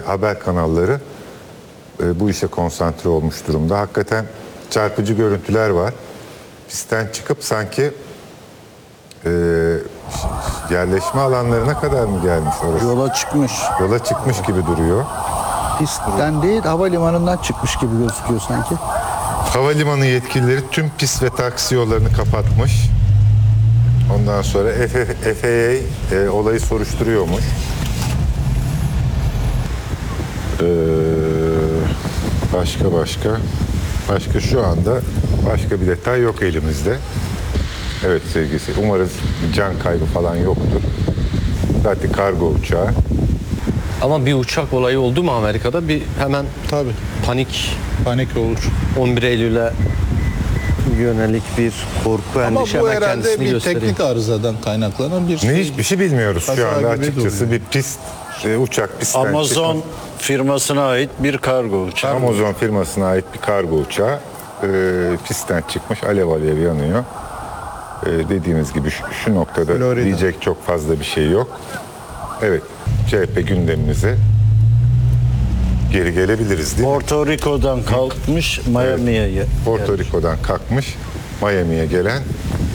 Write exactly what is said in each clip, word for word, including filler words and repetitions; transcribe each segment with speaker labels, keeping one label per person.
Speaker 1: haber kanalları e, bu işe konsantre olmuş durumda. Hakikaten çarpıcı görüntüler var. Pistten çıkıp sanki e, yerleşme alanlarına kadar mı gelmiş orası?
Speaker 2: Yola çıkmış.
Speaker 1: Yola çıkmış gibi duruyor.
Speaker 3: Pistten değil, havalimanından çıkmış gibi gözüküyor sanki.
Speaker 1: Havalimanı yetkilileri tüm pist ve taksi yollarını kapatmış. Ondan sonra F A A e, olayı soruşturuyormuş. Ee, başka başka başka şu anda başka bir detay yok elimizde. Evet sevgilisi, umarız can kaybı falan yoktur. Zaten kargo uçağı.
Speaker 4: Ama bir uçak olayı oldu mu Amerika'da bir hemen
Speaker 2: Tabii.
Speaker 4: panik,
Speaker 2: Panik olur.
Speaker 4: on bir Eylül'e yönelik bir korku,
Speaker 2: Ama
Speaker 4: endişe
Speaker 2: bu
Speaker 4: hemen
Speaker 2: herhalde
Speaker 4: kendisini
Speaker 2: bir
Speaker 4: gösteriyor.
Speaker 2: teknik arızadan kaynaklanan bir
Speaker 1: Ne
Speaker 2: şey.
Speaker 1: hiçbir şey bilmiyoruz şu
Speaker 2: Kaza
Speaker 1: anda
Speaker 2: gibi
Speaker 1: açıkçası.
Speaker 2: duruyor.
Speaker 1: Bir pist e, uçak pistten
Speaker 5: Amazon
Speaker 1: çıkmış.
Speaker 5: firmasına ait bir kargo uçağı.
Speaker 1: Amazon firmasına ait bir kargo uçağı e, pistten çıkmış, alev alev yanıyor. E, dediğimiz gibi şu, şu noktada
Speaker 2: Florida.
Speaker 1: diyecek çok fazla bir şey yok. Evet, C H P gündemimize geri gelebiliriz değil mi?
Speaker 5: Porto Rico'dan kalkmış Miami'ye.
Speaker 1: Evet. Porto Rico'dan kalkmış Miami'ye gelen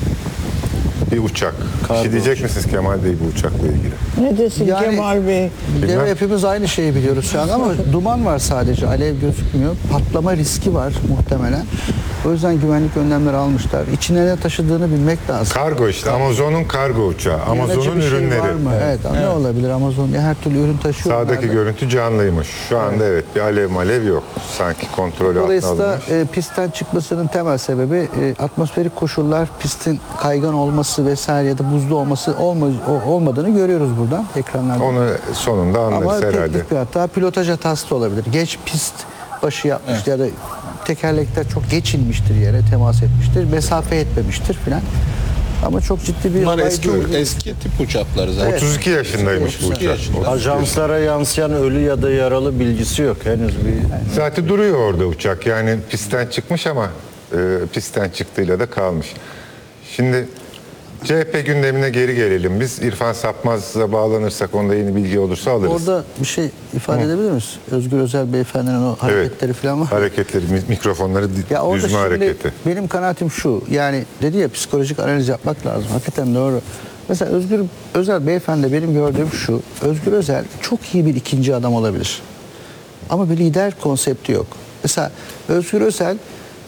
Speaker 1: bir uçak. Bir
Speaker 5: Kargo
Speaker 1: şey diyecek misiniz Kemal Bey bu uçakla ilgili?
Speaker 6: Ne desin
Speaker 3: Yani-
Speaker 6: Kemal Bey?
Speaker 1: Bilmem.
Speaker 3: Evet, hepimiz aynı şeyi biliyoruz şu an ama duman var sadece, alev gözükmüyor. Patlama riski var muhtemelen. O yüzden güvenlik önlemleri almışlar. İçine ne taşıdığını bilmek lazım.
Speaker 1: Kargo işte, Amazon'un kargo uçağı,
Speaker 3: Yanıcı
Speaker 1: Amazon'un
Speaker 3: bir şey
Speaker 1: ürünleri.
Speaker 3: var mı? Evet, ne olabilir? Amazon ya her türlü ürün taşıyor.
Speaker 1: Sağdaki
Speaker 3: onlar da.
Speaker 1: görüntü canlıymış. Şu anda evet, bir alev malev yok. Sanki kontrolü altına
Speaker 3: Dolayısıyla
Speaker 1: alınmış.
Speaker 3: e, pistten çıkmasının temel sebebi e, atmosferik koşullar, pistin kaygan olması vesaire ya da buzlu olması olma, o- olmadığını görüyoruz buradan ekranlarda.
Speaker 1: Onu sonunda
Speaker 3: Ama
Speaker 1: anlarız herhalde.
Speaker 3: teknik bir hata, pilotaj hatası da olabilir. Geç pist başı yapmış ya da tekerlekler çok geç inmiştir yere, temas etmiştir, mesafe etmemiştir filan. Ama çok ciddi bir
Speaker 2: Bunlar
Speaker 3: olay
Speaker 2: eski,
Speaker 3: değil.
Speaker 2: eski tip uçaklar zaten.
Speaker 3: Evet.
Speaker 1: otuz iki yaşındaymış bu
Speaker 2: otuz iki
Speaker 1: uçak.
Speaker 2: yaşında.
Speaker 1: otuz iki
Speaker 5: Ajanslara yansıyan ölü ya da yaralı bilgisi yok henüz bir.
Speaker 1: Zaten duruyor orada uçak. Yani pistten çıkmış ama e, pistten çıktığıyla da kalmış. Şimdi C H P gündemine geri gelelim. Biz İrfan Sapmaz'a bağlanırsak, onda yeni bilgi olursa alırız.
Speaker 3: Orada bir şey ifade edebilir miyiz? Özgür Özel beyefendinin o hareketleri falan var.
Speaker 1: Hareketleri, mi- mikrofonları di-
Speaker 3: Ya orada
Speaker 1: düzme
Speaker 3: şimdi
Speaker 1: hareketi.
Speaker 3: benim kanaatim şu, yani dedi ya psikolojik analiz yapmak lazım. Hakikaten doğru. Mesela Özgür Özel beyefendi benim gördüğüm şu, Özgür Özel çok iyi bir ikinci adam olabilir. Ama bir lider konsepti yok. Mesela Özgür Özel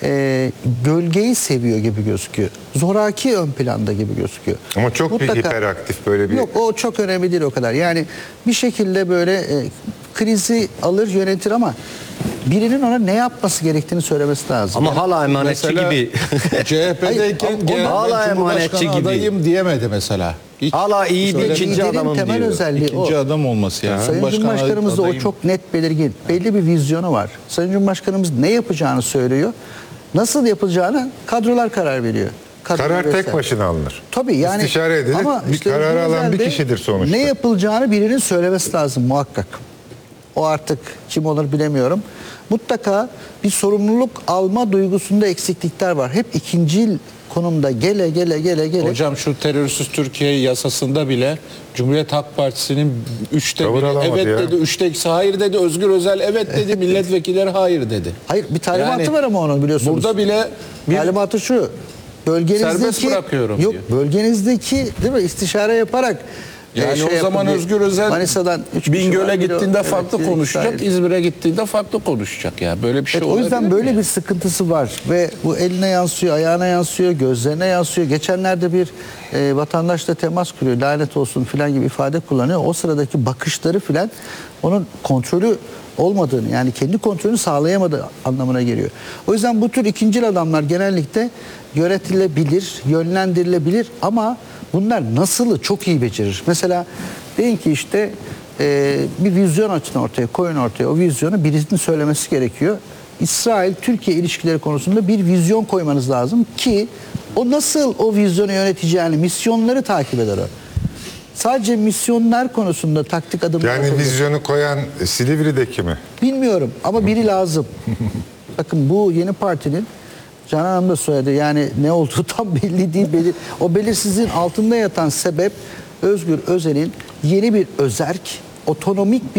Speaker 3: e, gölgeyi seviyor gibi gözüküyor. Zoraki ön planda gibi gözüküyor.
Speaker 1: Ama çok bir hiperaktif böyle bir...
Speaker 3: Yok, o çok önemli değil o kadar. Yani bir şekilde böyle e, krizi alır yönetir ama birinin ona ne yapması gerektiğini söylemesi lazım.
Speaker 4: Ama hala emanetçi
Speaker 2: Mesela-
Speaker 4: gibi.
Speaker 2: C H P'deyken
Speaker 3: Hayır,
Speaker 2: genel
Speaker 4: hala
Speaker 2: ben
Speaker 4: emanetçi
Speaker 2: Cumhurbaşkanı
Speaker 4: gibi.
Speaker 2: adayım diyemedi mesela. Hiç
Speaker 4: Hala iyi bir
Speaker 2: söylemedi.
Speaker 4: ikinci
Speaker 3: Liderin
Speaker 4: adamım
Speaker 3: temel
Speaker 4: diyor.
Speaker 3: özelliği
Speaker 2: İkinci
Speaker 3: o.
Speaker 2: adam olması yani.
Speaker 3: Sayın
Speaker 2: Başkan
Speaker 3: Cumhurbaşkanımız da o
Speaker 2: adayım.
Speaker 3: çok net belirgin. Belli bir vizyonu var. Sayın Cumhurbaşkanımız ne yapacağını söylüyor. Nasıl yapılacağını kadrolar karar veriyor. Kadrolar
Speaker 1: Karar tek
Speaker 3: vesaire.
Speaker 1: başına alınır.
Speaker 3: Tabii yani.
Speaker 1: İstişare edilir.
Speaker 3: Ama
Speaker 1: Bir
Speaker 3: işte
Speaker 1: kararı
Speaker 3: Özgür
Speaker 1: alan bir
Speaker 3: Özel'de
Speaker 1: kişidir sonuçta.
Speaker 3: Ne yapılacağını birinin söylemesi lazım muhakkak. O artık kim olur bilemiyorum. Mutlaka bir sorumluluk alma duygusunda eksiklikler var. Hep ikincil konumda gele gele gele gele.
Speaker 2: Hocam şu terörsüz Türkiye yasasında bile Cumhuriyet Halk Partisi'nin üçte
Speaker 1: Tavır
Speaker 2: biri
Speaker 1: alamadı
Speaker 2: evet
Speaker 1: ya.
Speaker 2: dedi, üçte ikisi hayır dedi, Özgür Özel evet dedi, milletvekilleri hayır dedi.
Speaker 3: Hayır, bir talimatı
Speaker 2: Yani
Speaker 3: var ama onun biliyorsunuz.
Speaker 2: Burada bile bir
Speaker 3: Talimatı şu. Bölgenizdeki
Speaker 2: Serbest bırakıyorum
Speaker 3: yok
Speaker 2: diyor.
Speaker 3: bölgenizdeki değil mi istişare yaparak
Speaker 2: yani
Speaker 3: e,
Speaker 2: o zaman
Speaker 3: yapın.
Speaker 2: Özgür Özel
Speaker 3: Manisa'dan üç kişi var,
Speaker 2: Bingöl'e
Speaker 3: biri o-
Speaker 2: gittiğinde
Speaker 3: evet,
Speaker 2: farklı
Speaker 3: biri
Speaker 2: konuşacak,
Speaker 3: İsrail.
Speaker 2: İzmir'e gittiğinde farklı konuşacak ya. Böyle bir şey
Speaker 3: Evet, o yüzden
Speaker 2: olabilir
Speaker 3: böyle
Speaker 2: mi?
Speaker 3: bir sıkıntısı var ve bu eline yansıyor, ayağına yansıyor, gözlerine yansıyor. Geçenlerde bir e, vatandaşla temas kuruyor, lanet olsun filan gibi ifade kullanıyor. O sıradaki bakışları filan onun kontrolü olmadığını, yani kendi kontrolünü sağlayamadığı anlamına geliyor. O yüzden bu tür ikincil adamlar genellikle yönetilebilir, yönlendirilebilir ama bunlar nasılı çok iyi becerir. Mesela deyin ki işte e, bir vizyon açın ortaya, koyun ortaya. O vizyonu birisinin söylemesi gerekiyor. İsrail-Türkiye ilişkileri konusunda bir vizyon koymanız lazım ki o nasıl o vizyonu yöneteceğini, misyonları takip eder o. Sadece misyonlar konusunda taktik adımlar
Speaker 1: Yani
Speaker 3: atabilir.
Speaker 1: vizyonu koyan Silivri'deki mi?
Speaker 3: Bilmiyorum ama biri lazım. Bakın bu yeni partinin Canan Hanım da söyledi, yani ne olduğu tam belli değil. Belir, o belirsizliğin altında yatan sebep Özgür Özel'in yeni bir özerk, otonomik bir